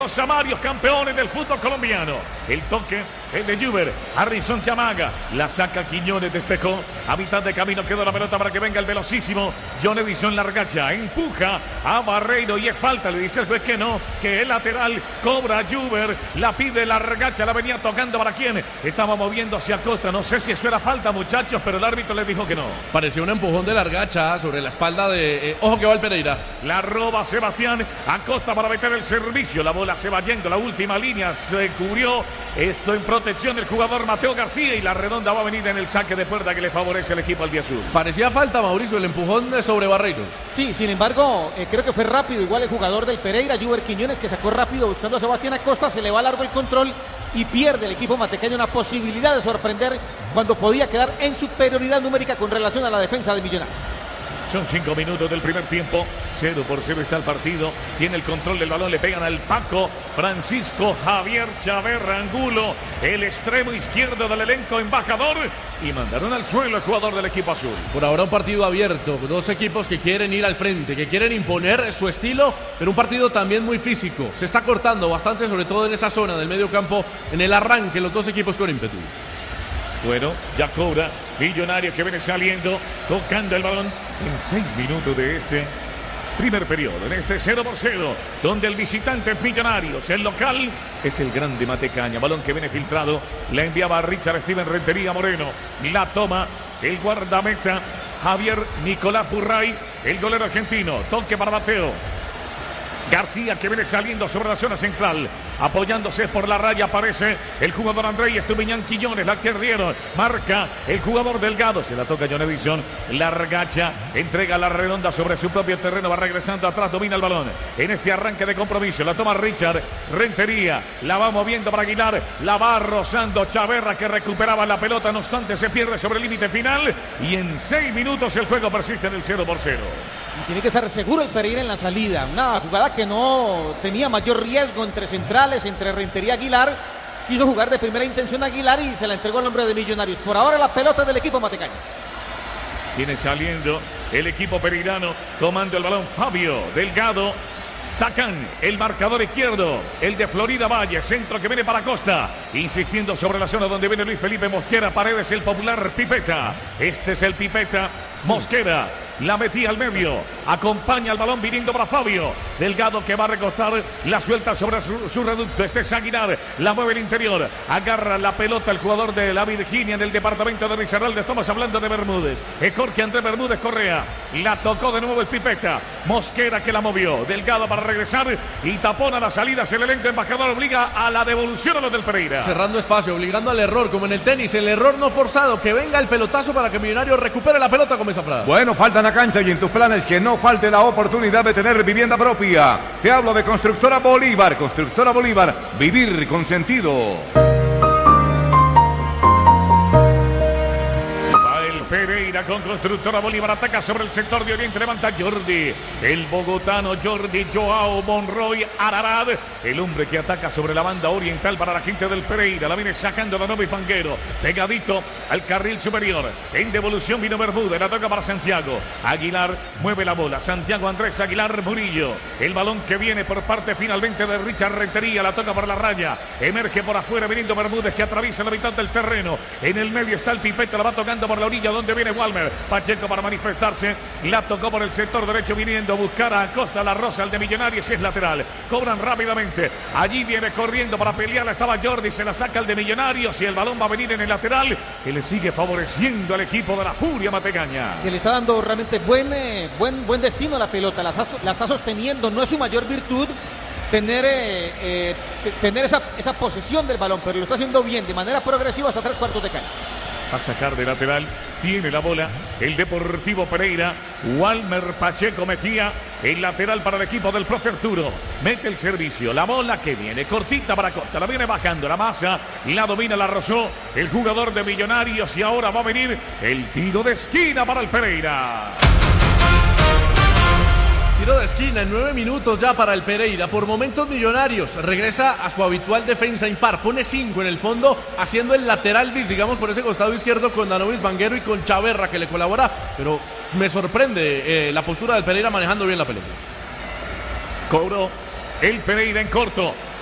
Los amarios campeones del fútbol colombiano. El toque, el de Juber. Harrison que amaga. La saca Quiñones, despejó. A mitad de camino quedó la pelota para que venga el velocísimo John Edison Largacha. Empuja a Barreiro y es falta. Le dice el juez que no, que es lateral. Cobra Juber. La pide Largacha. La venía tocando para quién. Estaba moviendo hacia Costa. No sé si eso era falta, muchachos, pero el árbitro le dijo que no. Pareció un empujón de Largacha sobre la espalda de... ojo que va el Pereira. La roba Sebastián Acosta para meter el servicio. La bola se va yendo, la última línea se cubrió. Esto en protección del jugador Mateo García y la redonda va a venir en el saque de puerta que le favorece al equipo albiazul. Parecía falta, Mauricio, el empujón sobre Barreiro. Sí, sin embargo, creo que fue rápido. Igual el jugador del Pereira, Juber Quiñones, que sacó rápido buscando a Sebastián Acosta. Se le va largo el control y pierde el equipo matecaño una posibilidad de sorprender cuando podía quedar en superioridad numérica con relación a la defensa de Millonarios. Son 5 minutos del primer tiempo. 0-0 está el partido. Tiene el control del balón. Le pegan al Paco. Francisco Javier Chaverra Angulo, el extremo izquierdo del elenco embajador. Y mandaron al suelo el jugador del equipo azul. Por ahora un partido abierto. Dos equipos que quieren ir al frente, que quieren imponer su estilo, pero un partido también muy físico. Se está cortando bastante, sobre todo en esa zona del medio campo, en el arranque, los dos equipos con ímpetu. Bueno, ya cobra Millonarios que viene saliendo, tocando el balón en 6 minutos de este primer periodo, en este 0-0, donde el visitante es Millonarios, el local es el grande Matecaña. Balón que viene filtrado, la enviaba a Richard Steven Rentería Moreno, la toma el guardameta Javier Nicolás Burray, el golero argentino, toque para Mateo García que viene saliendo sobre la zona central, apoyándose por la raya, aparece el jugador Andrés Estupiñán Quiñones, la perdieron, marca el jugador Delgado, se la toca John Edison, Largacha, entrega la redonda sobre su propio terreno, va regresando atrás, domina el balón, en este arranque de compromiso, la toma Richard Rentería, la va moviendo para Aguilar, la va rozando Chaverra que recuperaba la pelota, no obstante se pierde sobre el límite final y en 6 minutos el juego persiste en el 0-0. Tiene que estar seguro el Pereira en la salida. Una jugada que no tenía mayor riesgo entre centrales, entre Rentería y Aguilar. Quiso jugar de primera intención a Aguilar y se la entregó al hombre de Millonarios. Por ahora la pelota del equipo matecaño. Viene saliendo el equipo pereirano, tomando el balón Fabio Delgado. Tacán, el marcador izquierdo, el de Florida Valle, centro que viene para Costa, insistiendo sobre la zona donde viene Luis Felipe Mosquera, Paredes, el popular Pipeta. Este es el Pipeta, Mosquera. La metía al medio, acompaña el balón viniendo para Fabio Delgado que va a recostar, la suelta sobre su reducto, este es Aguilar, la mueve el interior, agarra la pelota el jugador de la Virginia en el departamento de Risaralda, estamos hablando de Bermúdez, es Jorge Andrés Bermúdez Correa, la tocó de nuevo el Pipeta, Mosquera que la movió, Delgado para regresar y tapona las salidas, el elenco embajador obliga a la devolución a los del Pereira. Cerrando espacio, obligando al error, como en el tenis, el error no forzado, que venga el pelotazo para que Millonarios recupere la pelota como esa frase. Bueno, faltan cancha y en tus planes que no falte la oportunidad de tener vivienda propia. Te hablo de Constructora Bolívar. Constructora Bolívar, vivir con sentido. Pereira con Constructora Bolívar, ataca sobre el sector de Oriente, levanta Jordi, el bogotano Jordi Joao Monroy Ararad, el hombre que ataca sobre la banda oriental para la gente del Pereira, la viene sacando de nuevo y Panguero, pegadito al carril superior, en devolución vino Bermúdez, la toca para Santiago, Aguilar mueve la bola, Santiago Andrés Aguilar Murillo, el balón que viene por parte finalmente de Richard Rentería, la toca por la raya, emerge por afuera viniendo Bermúdez que atraviesa la mitad del terreno, en el medio está el Pipeta, la va tocando por la orilla donde viene Walmer, Pacheco para manifestarse, la tocó por el sector derecho viniendo a buscar a Acosta, la rosa, el de Millonarios y es lateral, cobran rápidamente, allí viene corriendo para pelearla, estaba Jordi, se la saca el de Millonarios y el balón va a venir en el lateral, que le sigue favoreciendo al equipo de la Furia Matecaña. Que le está dando realmente buen destino a la pelota, la está sosteniendo, no es su mayor virtud tener esa posesión del balón, pero lo está haciendo bien, de manera progresiva hasta 3/4 de cancha. A sacar de lateral, tiene la bola el Deportivo Pereira, Walmer Pacheco Mejía, el lateral para el equipo del profe Arturo, mete el servicio, la bola que viene cortita para Costa, la viene bajando la masa, la domina, la rozó el jugador de Millonarios y ahora va a venir el tiro de esquina para el Pereira. Tiro de esquina en 9 minutos ya para el Pereira. Por momentos Millonarios regresa a su habitual defensa impar. Pone 5 en el fondo, haciendo el lateral bis, digamos, por ese costado izquierdo con Danovis Vanguero y con Chaverra que le colabora. Pero me sorprende la postura del Pereira manejando bien la pelota. Cobró el Pereira en corto.